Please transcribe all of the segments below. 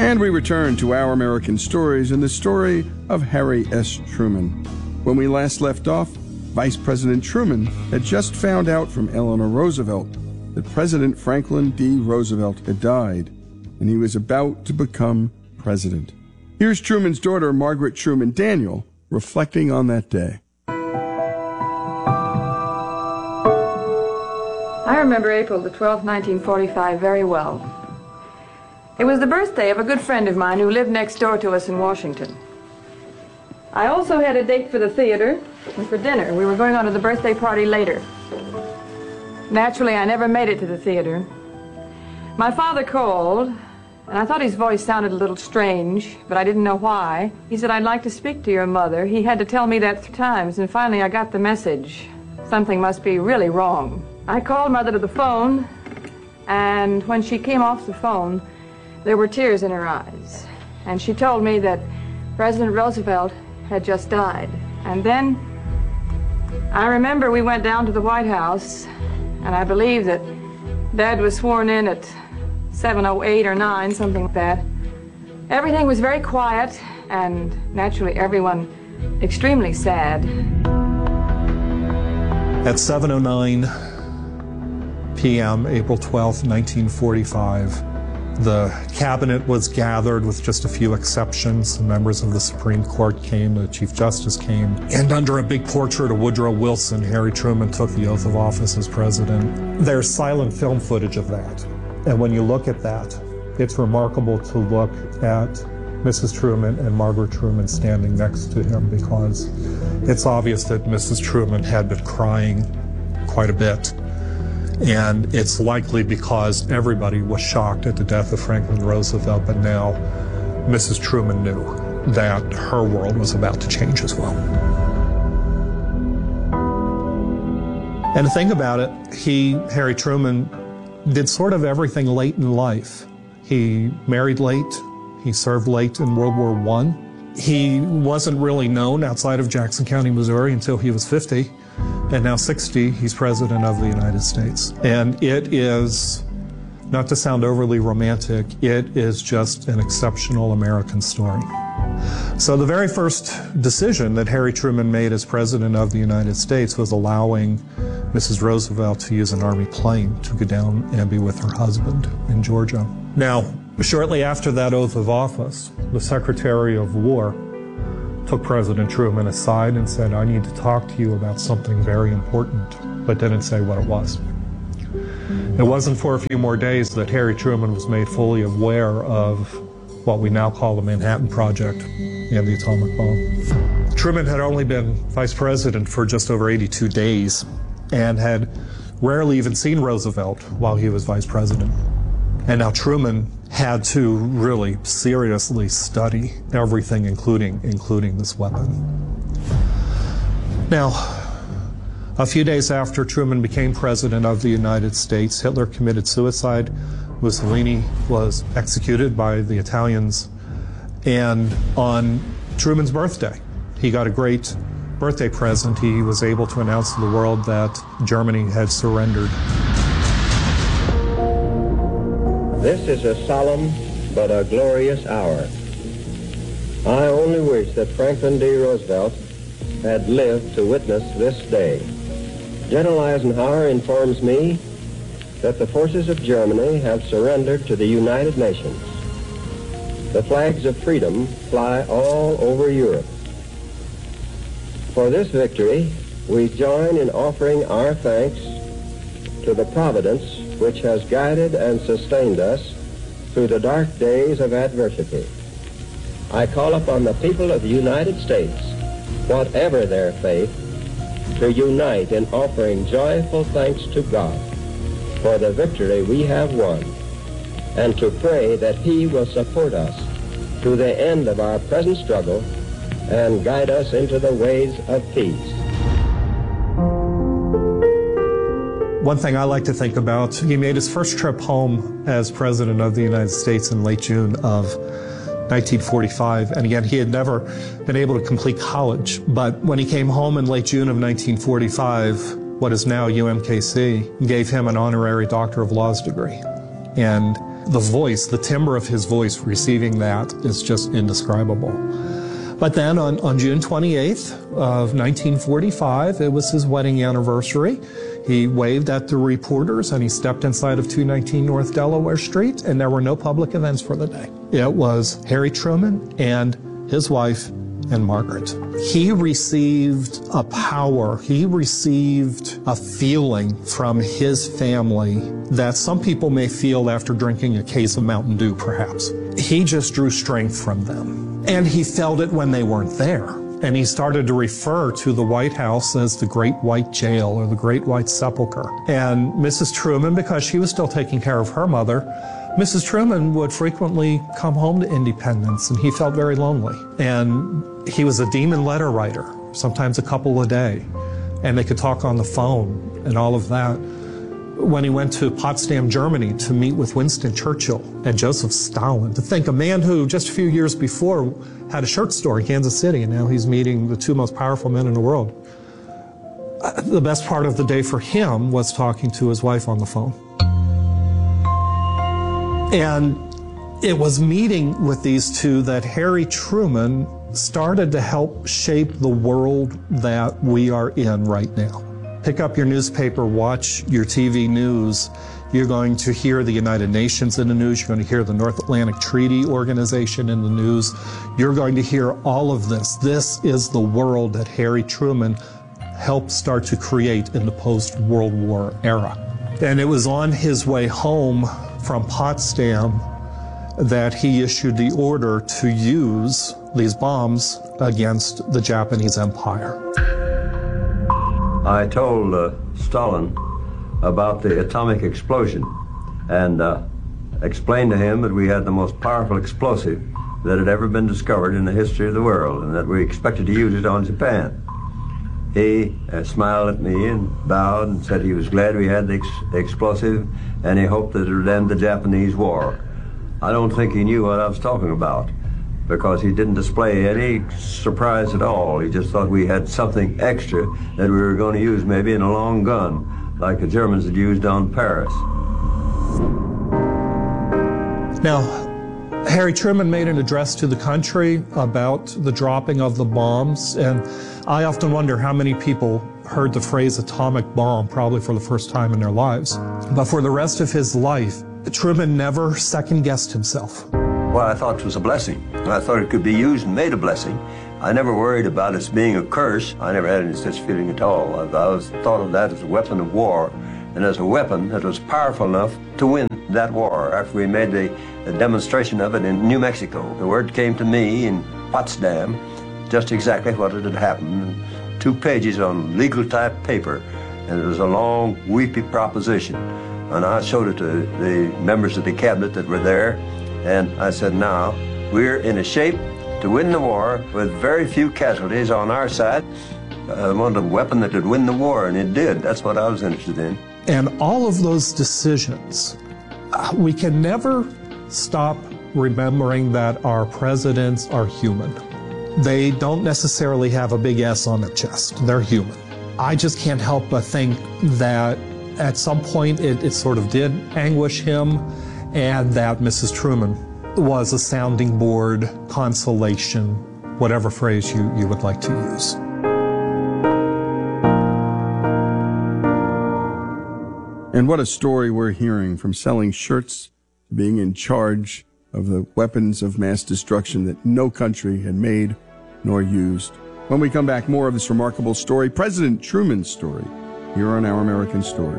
And we return to Our American Stories and the story of Harry S. Truman. When we last left off, Vice President Truman had just found out from Eleanor Roosevelt that President Franklin D. Roosevelt had died, and he was about to become president. Here's Truman's daughter, Margaret Truman Daniel, reflecting on that day. I remember April the 12th, 1945 very well. It was the birthday of a good friend of mine who lived next door to us in Washington. I also had a date for the theater and for dinner. We were going on to the birthday party later. Naturally, I never made it to the theater. My father called, and I thought his voice sounded a little strange, but I didn't know why. He said, "I'd like to speak to your mother." He had to tell me that 3 times, and finally I got the message. Something must be really wrong. I called Mother to the phone, and when she came off the phone, there were tears in her eyes. And she told me that President Roosevelt had just died. And then I remember we went down to the White House, and I believe that Dad was sworn in at 7:08 or 9, something like that. Everything was very quiet, and naturally everyone extremely sad. At 7:09 p.m., April 12th, 1945, the cabinet was gathered with just a few exceptions. The members of the Supreme Court came, the Chief Justice came, and under a big portrait of Woodrow Wilson, Harry Truman took the oath of office as president. There's silent film footage of that. And when you look at that, it's remarkable to look at Mrs. Truman and Margaret Truman standing next to him, because it's obvious that Mrs. Truman had been crying quite a bit. And it's likely because everybody was shocked at the death of Franklin Roosevelt, but now Mrs. Truman knew that her world was about to change as well. And to think about it, Harry Truman, did sort of everything late in life. He married late, he served late in World War I. He wasn't really known outside of Jackson County, Missouri until he was 50. And now 60, he's President of the United States. And it is, not to sound overly romantic, it is just an exceptional American story. So the very first decision that Harry Truman made as President of the United States was allowing Mrs. Roosevelt to use an Army plane to go down and be with her husband in Georgia. Now, shortly after that oath of office, the Secretary of War took President Truman aside and said, "I need to talk to you about something very important," but didn't say what it was. It wasn't for a few more days that Harry Truman was made fully aware of what we now call the Manhattan Project and the atomic bomb. Truman had only been vice president for just over 82 days and had rarely even seen Roosevelt while he was vice president. And now Truman had to really seriously study everything, including this weapon. Now, a few days after Truman became president of the United States, Hitler committed suicide. Mussolini was executed by the Italians. And on Truman's birthday, he got a great birthday present. He was able to announce to the world that Germany had surrendered. This is a solemn but a glorious hour. I only wish that Franklin D. Roosevelt had lived to witness this day. General Eisenhower informs me that the forces of Germany have surrendered to the United Nations. The flags of freedom fly all over Europe. For this victory, we join in offering our thanks to the providence which has guided and sustained us through the dark days of adversity. I call upon the people of the United States, whatever their faith, to unite in offering joyful thanks to God for the victory we have won, and to pray that He will support us to the end of our present struggle and guide us into the ways of peace. One thing I like to think about, he made his first trip home as President of the United States in late June of 1945. And again, he had never been able to complete college. But when he came home in late June of 1945, what is now UMKC gave him an honorary Doctor of Laws degree. And The voice, the timbre of his voice receiving that is just indescribable. But then on June 28th of 1945, it was his wedding anniversary. He waved at the reporters and he stepped inside of 219 North Delaware Street, and there were no public events for the day. It was Harry Truman and his wife and Margaret. He received a power, he received a feeling from his family that some people may feel after drinking a case of Mountain Dew, perhaps. He just drew strength from them. And he felt it when they weren't there. And he started to refer to the White House as the Great White Jail or the Great White Sepulchre. And Mrs. Truman, because she was still taking care of her mother, Mrs. Truman would frequently come home to Independence, and he felt very lonely. And he was a demon letter writer, sometimes a couple a day, and they could talk on the phone and all of that. When he went to Potsdam, Germany to meet with Winston Churchill and Joseph Stalin, to think a man who just a few years before had a shirt store in Kansas City, and now he's meeting the two most powerful men in the world. The best part of the day for him was talking to his wife on the phone. And it was meeting with these two that Harry Truman started to help shape the world that we are in right now. Pick up your newspaper, watch your TV news. You're going to hear the United Nations in the news. You're going to hear the North Atlantic Treaty Organization in the news. You're going to hear all of this. This is the world that Harry Truman helped start to create in the post-World War era. And it was on his way home from Potsdam that he issued the order to use these bombs against the Japanese Empire. I told Stalin about the atomic explosion and explained to him that we had the most powerful explosive that had ever been discovered in the history of the world, and that we expected to use it on Japan. He smiled at me and bowed and said he was glad we had the explosive, and he hoped that it would end the Japanese war. I don't think he knew what I was talking about, because he didn't display any surprise at all. He just thought we had something extra that we were going to use maybe in a long gun, like the Germans had used on Paris. Now, Harry Truman made an address to the country about the dropping of the bombs, and I often wonder how many people heard the phrase atomic bomb probably for the first time in their lives. But for the rest of his life, Truman never second-guessed himself. Well, I thought it was a blessing. I thought it could be used and made a blessing. I never worried about it being a curse. I never had any such feeling at all. I thought of that as a weapon of war, and as a weapon that was powerful enough to win that war. After we made the demonstration of it in New Mexico, the word came to me in Potsdam just exactly what had happened. 2 pages on legal type paper, and it was a long, weepy proposition. And I showed it to the members of the cabinet that were there, and I said, now, we're in a shape to win the war with very few casualties on our side. I wanted a weapon that would win the war, and it did. That's what I was interested in. And all of those decisions, we can never stop remembering that our presidents are human. They don't necessarily have a big S on their chest. They're human. I just can't help but think that at some point it sort of did anguish him, and that Mrs. Truman was a sounding board, consolation, whatever phrase you would like to use. And what a story we're hearing, from selling shirts to being in charge of the weapons of mass destruction that no country had made nor used. When we come back, more of this remarkable story, President Truman's story, here on Our American Story.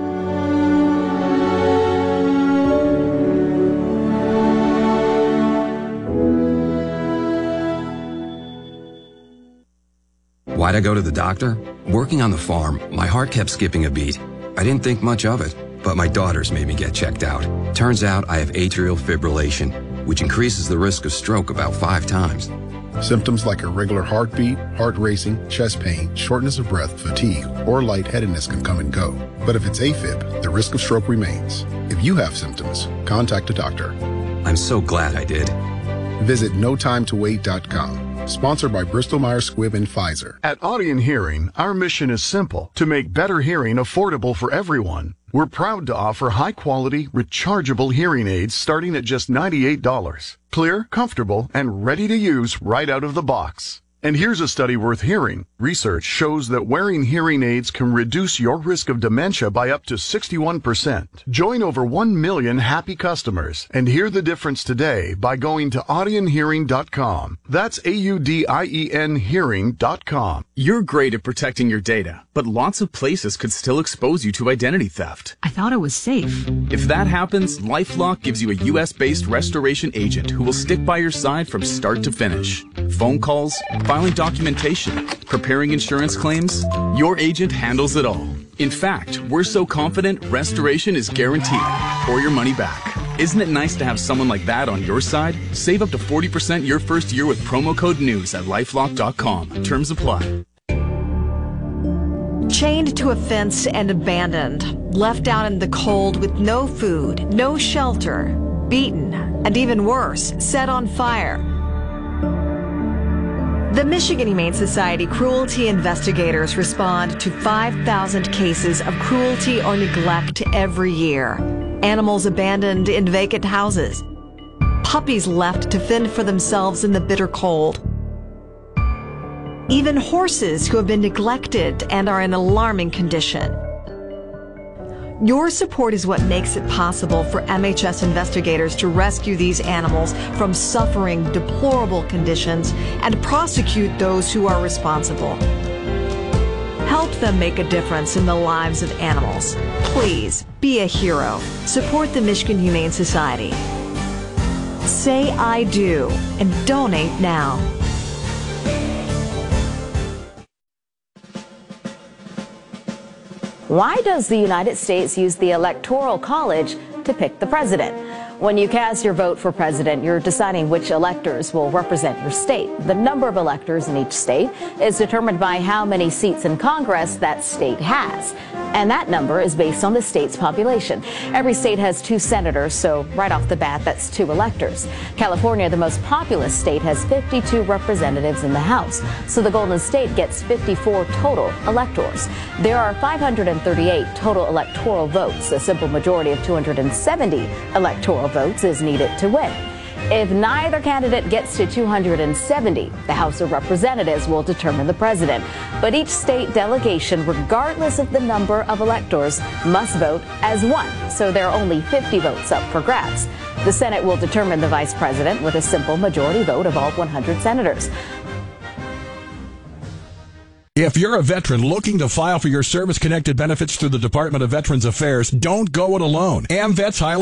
Why'd I go to the doctor? Working on the farm, my heart kept skipping a beat. I didn't think much of it, but my daughters made me get checked out. Turns out I have atrial fibrillation, which increases the risk of stroke about 5 times. Symptoms like irregular heartbeat, heart racing, chest pain, shortness of breath, fatigue, or lightheadedness can come and go. But if it's AFib, the risk of stroke remains. If you have symptoms, contact a doctor. I'm so glad I did. Visit notimetowait.com. Sponsored by Bristol-Myers Squibb and Pfizer. At Audien Hearing, our mission is simple: to make better hearing affordable for everyone. We're proud to offer high-quality, rechargeable hearing aids starting at just $98. Clear, comfortable, and ready to use right out of the box. And here's a study worth hearing. Research shows that wearing hearing aids can reduce your risk of dementia by up to 61%. Join over 1 million happy customers and hear the difference today by going to audionhearing.com. That's AUDIEN hearing.com. You're great at protecting your data, but lots of places could still expose you to identity theft. I thought it was safe. If that happens, LifeLock gives you a U.S.-based restoration agent who will stick by your side from start to finish. Phone calls, filing documentation, preparing insurance claims, your agent handles it all. In fact, we're so confident restoration is guaranteed or your money back. Isn't it nice to have someone like that on your side? Save up to 40% your first year with promo code NEWS at LifeLock.com. Terms apply. Chained to a fence and abandoned, left out in the cold with no food, no shelter, beaten, and even worse, set on fire. The Michigan Humane Society cruelty investigators respond to 5,000 cases of cruelty or neglect every year. Animals abandoned in vacant houses. Puppies left to fend for themselves in the bitter cold. Even horses who have been neglected and are in alarming condition. Your support is what makes it possible for MHS investigators to rescue these animals from suffering deplorable conditions and prosecute those who are responsible. Help them make a difference in the lives of animals. Please be a hero. Support the Michigan Humane Society. Say I do and donate now. Why does the United States use the Electoral College to pick the president? When you cast your vote for president, you're deciding which electors will represent your state. The number of electors in each state is determined by how many seats in Congress that state has. And that number is based on the state's population. Every state has 2 senators, so right off the bat, that's 2 electors. California, the most populous state, has 52 representatives in the House, so the Golden State gets 54 total electors. There are 538 total electoral votes. A simple majority of 270 electoral votes is needed to win. If neither candidate gets to 270, the House of Representatives will determine the president. But each state delegation, regardless of the number of electors, must vote as one. So there are only 50 votes up for grabs. The Senate will determine the vice president with a simple majority vote of all 100 senators. If you're a veteran looking to file for your service-connected benefits through the Department of Veterans Affairs, don't go it alone. AmVet's highly